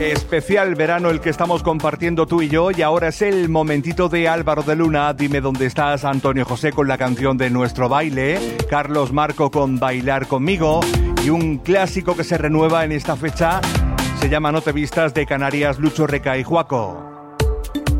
Especial verano el que estamos compartiendo tú y yo, y ahora es el momentito de Álvaro de Luna. Dime dónde estás, Antonio José con la canción de Nuestro Baile, Carlos Marco con Bailar Conmigo, y un clásico que se renueva en esta fecha se llama No te vistas, de Canarias, Lucho Reca y Juaco.